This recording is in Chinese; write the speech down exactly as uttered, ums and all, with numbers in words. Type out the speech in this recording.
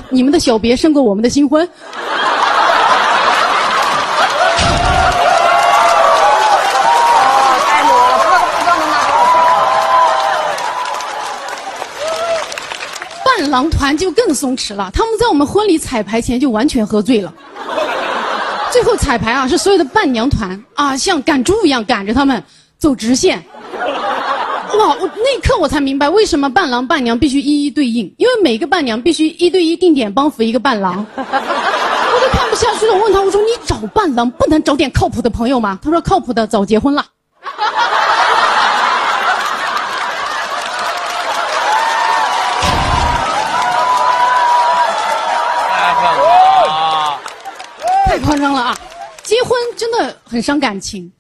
你们的小别胜过我们的新婚。 太裸了，这个不知道能拿多少钱。 伴郎团就更松弛了，他们在我们婚礼彩排前就完全喝醉了。最后彩排啊，是所有的伴娘团啊，像赶猪一样赶着他们走直线。哇！我那一刻我才明白，为什么伴郎伴娘必须一一对应，因为每个伴娘必须一对一定点帮扶一个伴郎。我都看不下去了，我问他，我说你找伴郎不能找点靠谱的朋友吗？他说靠谱的早结婚了。 太狠了， 太夸张了啊！结婚真的很伤感情。